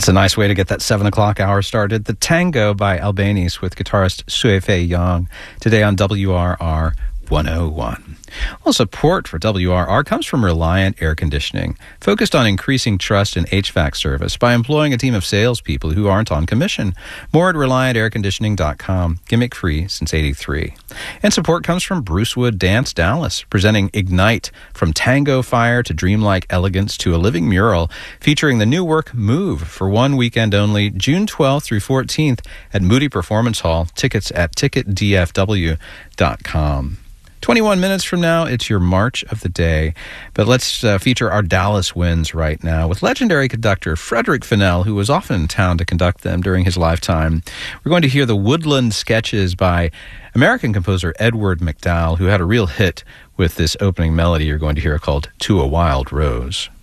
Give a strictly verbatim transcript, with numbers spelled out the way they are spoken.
That's a nice way to get that seven o'clock hour started. The Tango by Albanese with guitarist Sui-Fei Yang today on W R R one oh one. Well, support for W R R comes from Reliant Air Conditioning, focused on increasing trust in H V A C service by employing a team of salespeople who aren't on commission. More at reliant air conditioning dot com, gimmick free since eighty-three. And support comes from Brucewood Dance Dallas, presenting Ignite, from tango fire to dreamlike elegance to a living mural, featuring the new work Move for one weekend only, June twelfth through fourteenth at Moody Performance Hall. Tickets at ticket d f w dot com. twenty-one minutes from now, it's your March of the Day. But let's uh, feature our Dallas wins right now with legendary conductor Frederick Fennell, who was often in town to conduct them during his lifetime. We're going to hear the Woodland Sketches by American composer Edward MacDowell, who had a real hit with this opening melody you're going to hear called To a Wild Rose.